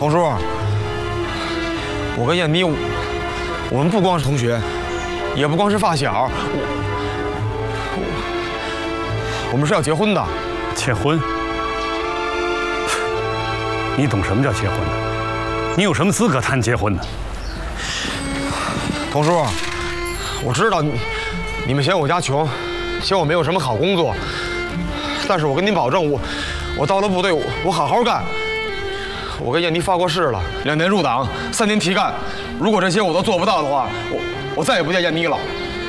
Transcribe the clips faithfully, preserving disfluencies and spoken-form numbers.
童叔，我跟燕妮，我们不光是同学，也不光是发小，我我们是要结婚的。 结婚？你懂什么叫结婚呢？你有什么资格谈结婚呢？ 童叔，我知道你你们嫌我家穷，嫌我没有什么好工作，但是我跟您保证，我我到了部队，我我好好干。我跟燕妮发过誓了，两年入党，三年提干。如果这些我都做不到的话，我我再也不见燕妮了。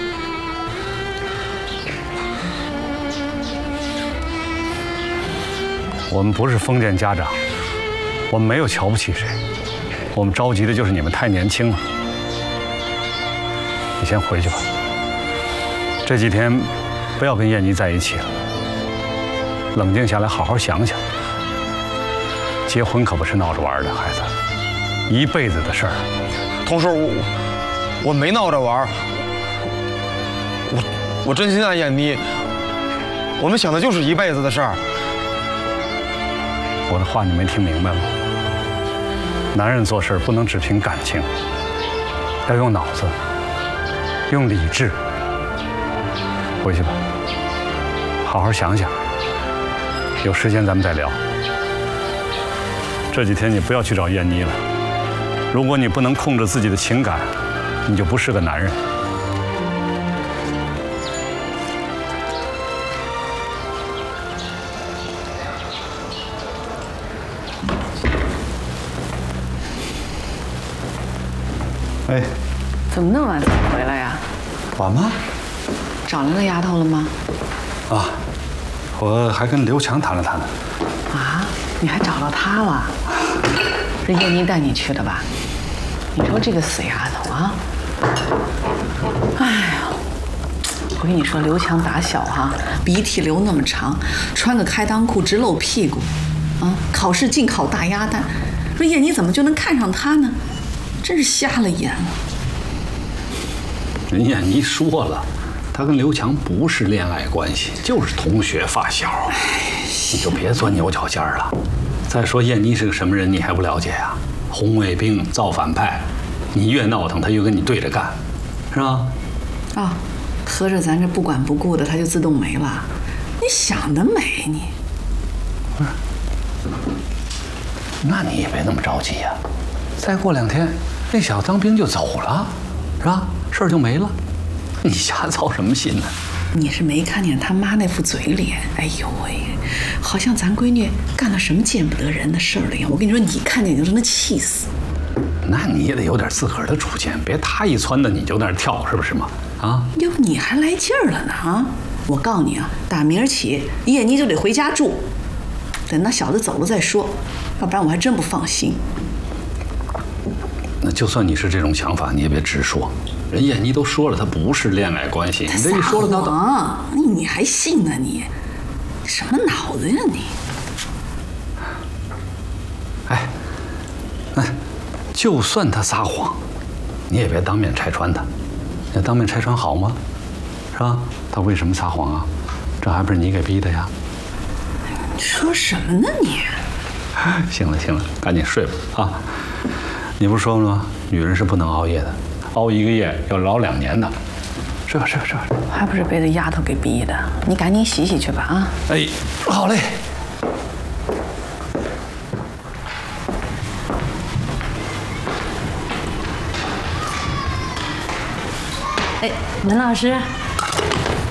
我们不是封建家长，我们没有瞧不起谁，我们着急的就是你们太年轻了。你先回去吧，这几天不要跟燕妮在一起了，冷静下来，好好想想。结婚可不是闹着玩的，孩子，一辈子的事儿。 童叔，我我没闹着玩，我我真心爱燕妮，我们想的就是一辈子的事儿。 我的话你没听明白吗？男人做事不能只凭感情，要用脑子，用理智。回去吧，好好想想，有时间咱们再聊。这几天你不要去找燕妮了。如果你不能控制自己的情感，你就不是个男人。哎， 怎么那么晚才回来呀？ 晚吗？ 找那个丫头了吗？ 啊，我还跟刘强谈了谈呢。 啊，你还找到她了？是燕妮带你去的吧？你说这个死丫头啊！哎呀，我跟你说，刘强打小哈、啊，鼻涕流那么长，穿个开裆裤直露屁股，啊，考试净考大鸭蛋。说燕妮怎么就能看上他呢？真是瞎了眼了。 人燕妮说了，她跟刘强不是恋爱关系，就是同学发小。你就别钻牛角尖了。再说燕妮是个什么人，你还不了解呀？红卫兵、造反派，你越闹腾，他越跟你对着干，是吧？ 啊、哦，合着咱这不管不顾的，他就自动没了？你想得美你！ 不是，那你也别那么着急呀。再过两天，那小子当兵就走了，是吧？事儿就没了。你瞎操什么心呢？ 你是没看见他妈那副嘴脸？哎呦喂，好像咱闺女干了什么见不得人的事儿了一样。我跟你说，你看见你就真的气死。 那你也得有点自个儿的主见，别他一撺的你就那儿跳，是不是嘛？啊， 要不你还来劲儿了呢啊！我告诉你啊，打明儿起，叶妮就得回家住，等那小子走了再说，要不然我还真不放心。 那就算你是这种想法，你也别直说。人燕妮都说了，她不是恋爱关系，你这一说了，她啊，你还信呢你？什么脑子呀你？ 哎，那就算他撒谎，你也别当面拆穿他。那当面拆穿好吗？是吧？他为什么撒谎啊？这还不是你给逼的呀？ 你说什么呢你？ 行了行了，赶紧睡吧啊！你不是说了吗？女人是不能熬夜的，熬一个夜要老两年的。睡吧睡吧睡吧。 还不是被这丫头给逼的？你赶紧洗洗去吧啊！ 哎，好嘞。 哎，门老师，